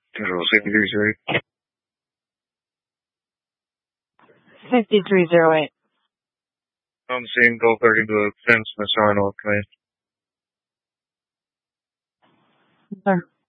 Control 6308. 5308. I'm seeing Gulf 30 Blue, Fence, Miss Arnold, command. Sir.